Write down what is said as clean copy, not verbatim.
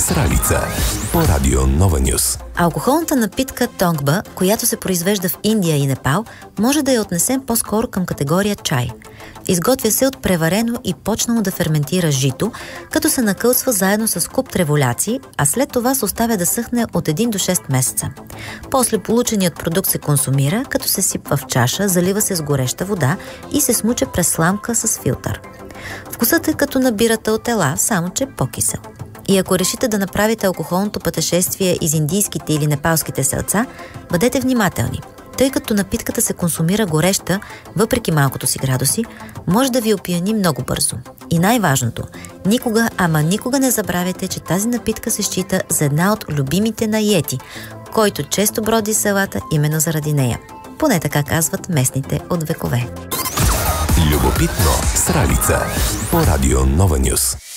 Сралица по радио Нова Нюс. Алкохолната напитка тонгба, която се произвежда в Индия и Непал, може да я отнесем по-скоро към категория чай. Изготвя се от преварено и почнало да ферментира жито, като се накълсва заедно с куп треволяци, а след това се оставя да съхне от 1 до 6 месеца. После полученият продукт се консумира, като се сипва в чаша, залива се с гореща вода и се смуче през сламка с филтър. Вкусът е като на бирата от ела, само че по-кисел. И ако решите да направите алкохолното пътешествие из индийските или непалските селца, бъдете внимателни, тъй като напитката се консумира гореща, въпреки малкото си градуси, може да ви опияни много бързо. И най-важното, никога, ама никога не забравяйте, че тази напитка се счита за една от любимите на Йети, който често броди селата именно заради нея. Поне така казват местните от векове. Любопитно Сралица по радио Нова Нюс.